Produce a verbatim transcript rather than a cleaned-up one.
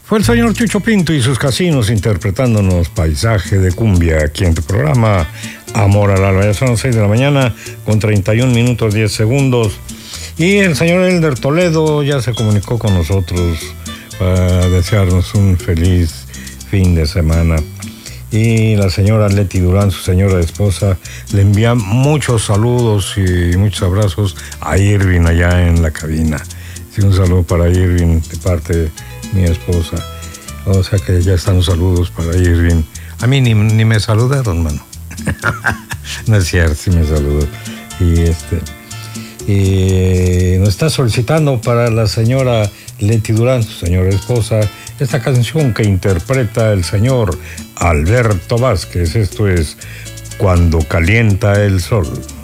Fue el señor Chucho Pinto y sus casinos interpretándonos Paisaje de Cumbia aquí en tu programa Amor al Alba. Ya son las seis de la mañana con treinta y un minutos diez segundos. Y el señor Elder Toledo ya se comunicó con nosotros para desearnos un feliz fin de semana. Y la señora Leti Durán, su señora esposa, le envía muchos saludos y muchos abrazos a Irving allá en la cabina. Sí, un saludo para Irving de parte de mi esposa. O sea que ya están los saludos para Irving. A mí ni, ni me saludaron, mano. No es cierto, sí me saludó. Y este y nos está solicitando para la señora Leti Durán, su señora esposa, esta canción que interpreta el señor Alberto Vázquez. Esto es Cuando Calienta el Sol.